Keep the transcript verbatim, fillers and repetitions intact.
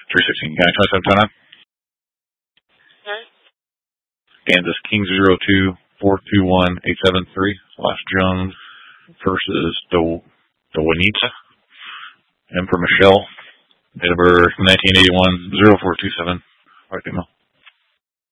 three sixteen, County twenty-seven twenty-nine. Hmm? Kansas King zero two four two one eight seven three slash Jones versus the the Juanita. M for Michelle. Date of birth nineteen eighty-one, zero four two seven. All right, female.